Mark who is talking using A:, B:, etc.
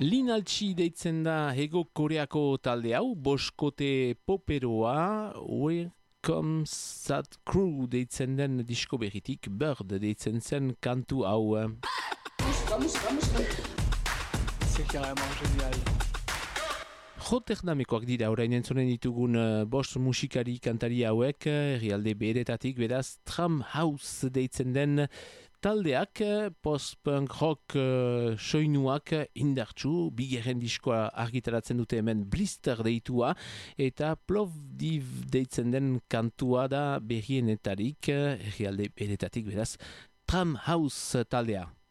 A: Linaltsi deitzen da Hego Koreako talde hau, boskote poperoa, Where Comes That Crew deitzen den disko berritik, Bird deitzen zen kantu hau.
B: C'est carrément génial.
A: Rotterdamekoak dira orain entzonen ditugun bost musikari kantari hauek, herrialde beretatik, beraz Tram House deitzen den taldeak, post-punk rock soinuak indartsu, bigarren diskoa argitaratzen dute hemen Blister deitua, eta Plovdiv deitzen den kantua da berrienetarik, herrialde beretatik, beraz Tram House taldea.